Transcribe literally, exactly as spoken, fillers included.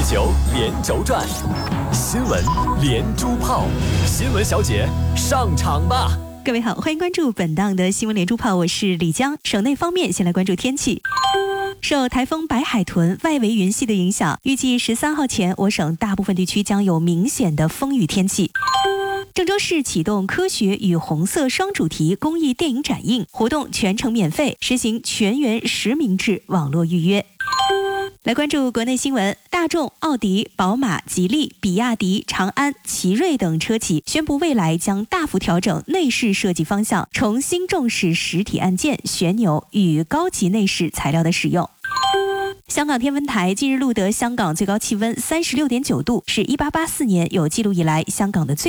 球连轴转，新闻连珠炮，新闻小姐上场吧！ 各位好，欢迎关注本档的新闻连珠炮，我是李江。省内方面，先来关注天气。受台风白海豚外围云系的影响，预计十三号前，我省大部分地区将有明显的风雨天气。郑州市启动科学与红色双主题公益电影展映活动，全程免费，实行全员实名制网络预约。来关注国内新闻，大众、奥迪、宝马、吉利、比亚迪、长安、奇瑞等车企宣布，未来将大幅调整内饰设计方向，重新重视实体按键、旋钮与高级内饰材料的使用。香港天文台近日录得香港最高气温三十六点九度，是一八八四年有记录以来香港的最